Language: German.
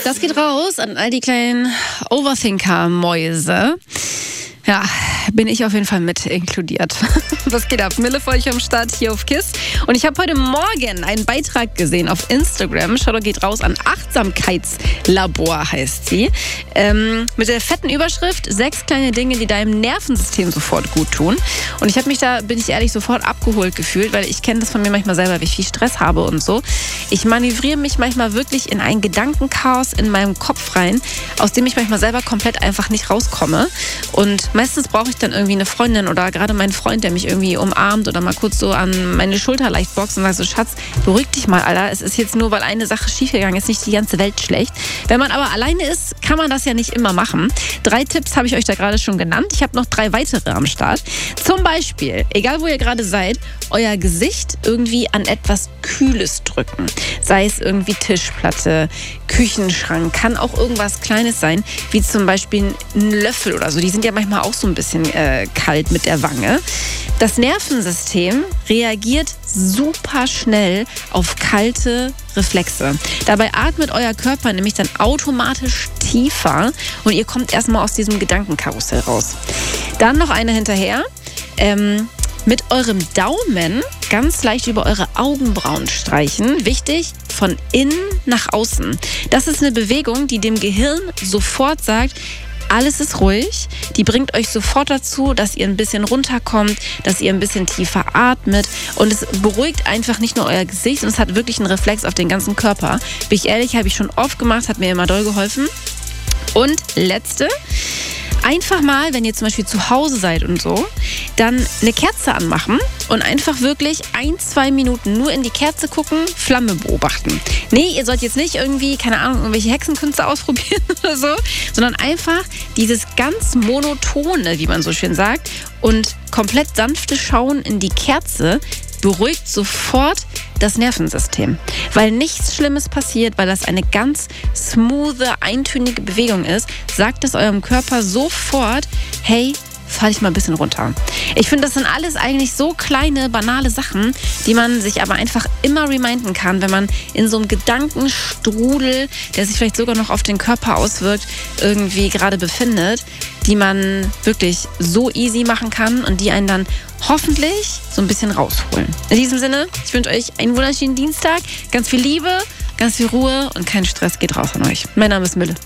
Das geht raus an all die kleinen Overthinker-Mäuse. Ja, bin ich auf jeden Fall mit inkludiert. Was geht ab? Mille für euch am Start hier auf KISS. Und ich habe heute Morgen einen Beitrag gesehen auf Instagram. Shoutout geht raus an Achtsamkeitslabor, heißt sie. Mit der fetten Überschrift 6 kleine Dinge, die deinem Nervensystem sofort gut tun. Und ich habe mich da, bin ich ehrlich, sofort abgeholt gefühlt, weil ich kenne das von mir manchmal selber, wie ich viel Stress habe und so. Ich manövriere mich manchmal wirklich in ein Gedankenchaos in meinem Kopf rein, aus dem ich manchmal selber komplett einfach nicht rauskomme. Und meistens brauche ich dann irgendwie eine Freundin oder gerade meinen Freund, der mich irgendwie umarmt oder mal kurz so an meine Schulter leicht boxt und sagt so, Schatz, beruhig dich mal, Alter. Es ist jetzt nur, weil eine Sache schiefgegangen ist, nicht die ganze Welt schlecht. Wenn man aber alleine ist, kann man das ja nicht immer machen. 3 Tipps habe ich euch da gerade schon genannt. Ich habe noch 3 weitere am Start. Zum Beispiel, egal wo ihr gerade seid, euer Gesicht irgendwie an etwas Kühles drücken. Sei es irgendwie Tischplatte, Küchenschrank, kann auch irgendwas Kleines sein, wie zum Beispiel ein Löffel oder so. Die sind ja manchmal auch so ein bisschen kalt mit der Wange. Das Nervensystem reagiert super schnell auf kalte Reflexe. Dabei atmet euer Körper nämlich dann automatisch tiefer und ihr kommt erstmal aus diesem Gedankenkarussell raus. Dann noch eine hinterher. Mit eurem Daumen ganz leicht über eure Augenbrauen streichen. Wichtig, von innen nach außen. Das ist eine Bewegung, die dem Gehirn sofort sagt, alles ist ruhig. Die bringt euch sofort dazu, dass ihr ein bisschen runterkommt, dass ihr ein bisschen tiefer atmet. Und es beruhigt einfach nicht nur euer Gesicht, sondern es hat wirklich einen Reflex auf den ganzen Körper. Bin ich ehrlich, habe ich schon oft gemacht, hat mir immer doll geholfen. Und letzte, einfach mal, wenn ihr zum Beispiel zu Hause seid und so, dann eine Kerze anmachen und einfach wirklich 1-2 Minuten nur in die Kerze gucken, Flamme beobachten. Nee, ihr sollt jetzt nicht irgendwie, keine Ahnung, irgendwelche Hexenkünste ausprobieren oder so, sondern einfach dieses ganz monotone, wie man so schön sagt, und komplett sanfte Schauen in die Kerze beruhigt sofort das Nervensystem. Weil nichts Schlimmes passiert, weil das eine ganz smooth, eintönige Bewegung ist, sagt es eurem Körper sofort, hey, fahr dich mal ein bisschen runter. Ich finde, das sind alles eigentlich so kleine, banale Sachen, die man sich aber einfach immer reminden kann, wenn man in so einem Gedankenstrudel, der sich vielleicht sogar noch auf den Körper auswirkt, irgendwie gerade befindet, die man wirklich so easy machen kann und die einen dann hoffentlich so ein bisschen rausholen. In diesem Sinne, ich wünsche euch einen wunderschönen Dienstag, ganz viel Liebe, ganz viel Ruhe und kein Stress geht raus an euch. Mein Name ist Mille.